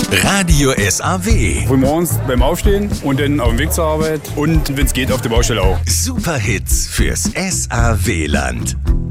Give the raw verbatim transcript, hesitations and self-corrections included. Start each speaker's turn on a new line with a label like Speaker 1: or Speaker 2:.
Speaker 1: Radio S A W.
Speaker 2: Frühmorgens beim Aufstehen und dann auf dem Weg zur Arbeit und wenn es geht auf der Baustelle auch.
Speaker 1: Superhits fürs S A W-Land.